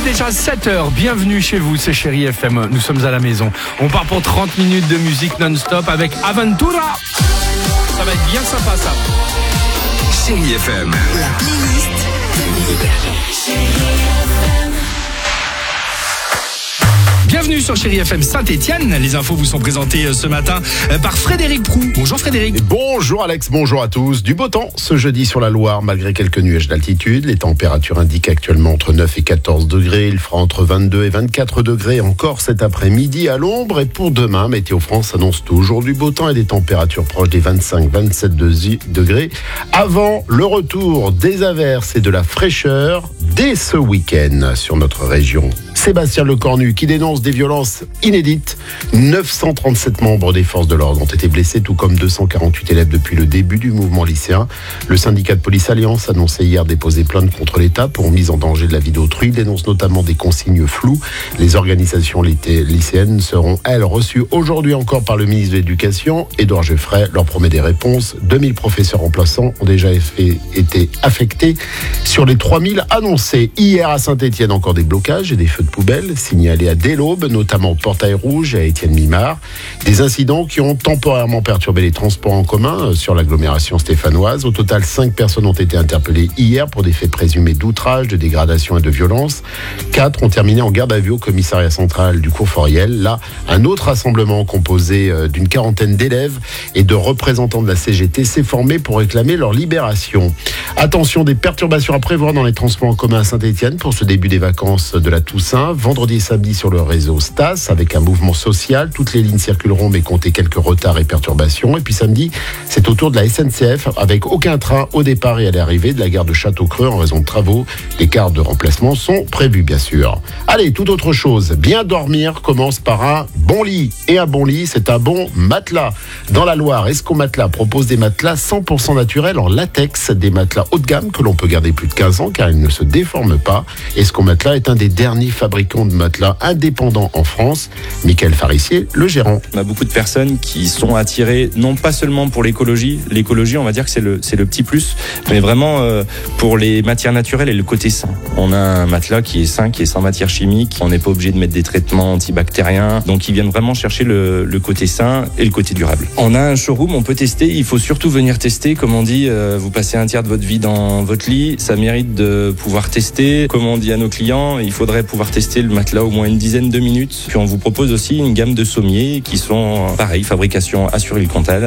est déjà 7h, bienvenue chez vous, c'est Chérie FM, nous sommes à la maison. On part pour 30 minutes de musique non-stop avec Aventura. Ça va être bien sympa ça. Chérie FM. La playlist de Bienvenue sur Chérie FM Saint-Etienne. Les infos vous sont présentées ce matin par Frédéric Proux. Bonjour Frédéric. Bonjour Alex, bonjour à tous. Du beau temps ce jeudi sur la Loire, malgré quelques nuages d'altitude. Les températures indiquent actuellement entre 9 et 14 degrés. Il fera entre 22 et 24 degrés encore cet après-midi à l'ombre. Et pour demain, Météo France annonce toujours du beau temps et des températures proches des 25-27 degrés. Avant le retour des averses et de la fraîcheur dès ce week-end sur notre région. Sébastien Lecornu qui dénonce des violences inédites. 937 membres des forces de l'ordre ont été blessés, tout comme 248 élèves depuis le début du mouvement lycéen. Le syndicat de police Alliance annonçait hier déposer plainte contre l'État pour mise en danger de la vie d'autrui. Il dénonce notamment des consignes floues. Les organisations lycéennes seront, elles, reçues aujourd'hui encore par le ministre de l'Éducation. Édouard Geoffrey leur promet des réponses. 2000 professeurs remplaçants ont déjà été affectés sur les 3000 annoncés. Hier à Saint-Etienne, encore des blocages et des feux de poubelles signalés à dès l'aube, notamment au Portail Rouge et à Étienne-Mimard. Des incidents qui ont temporairement perturbé les transports en commun sur l'agglomération stéphanoise. Au total, 5 personnes ont été interpellées hier pour des faits présumés d'outrage, de dégradation et de violence. 4 ont terminé en garde à vue au commissariat central du Cours-Foriel. Là, un autre rassemblement composé d'une quarantaine d'élèves et de représentants de la CGT s'est formé pour réclamer leur libération. Attention, des perturbations à prévoir dans les transports en commun à Saint-Etienne pour ce début des vacances de la Toussaint. Vendredi et samedi sur le réseau Stas avec un mouvement social. Toutes les lignes circuleront mais comptez quelques retards et perturbations. Et puis samedi, c'est au tour de la SNCF avec aucun train au départ et à l'arrivée de la gare de Château-Creux en raison de travaux. Les cars de remplacement sont prévus bien sûr. Allez, toute autre chose. Bien dormir commence par un bon lit. Et un bon lit, c'est un bon matelas. Dans la Loire, Esco Matelas propose des matelas 100% naturels en latex. Des matelas haut de gamme que l'on peut garder plus de 15 ans car ils ne se déforment pas. Esco Matelas est un des derniers fabricants de matelas indépendants en France. Michael Farissier, le gérant. On a beaucoup de personnes qui sont attirées, non pas seulement pour l'écologie. L'écologie, on va dire que c'est le petit plus, mais vraiment pour les matières naturelles et le côté sain. On a un matelas qui est sain, qui est sans matière chimique. On n'est pas obligé de mettre des traitements antibactériens. Donc, ils viennent vraiment chercher le côté sain et le côté durable. On a un showroom, on peut tester. Il faut surtout venir tester. Comme on dit, vous passez un tiers de votre vie dans votre lit. Ça mérite de pouvoir tester. Comme on dit à nos clients, il faudrait pouvoir tester le matelas au moins une dizaine de minutes. Puis on vous propose aussi une gamme de sommiers qui sont, pareil, fabrication Assuril Cantal.